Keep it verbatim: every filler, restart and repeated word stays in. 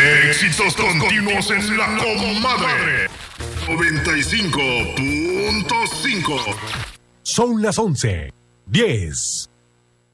Éxitos continuos en la comadre. noventa y cinco punto cinco. Son las once, diez.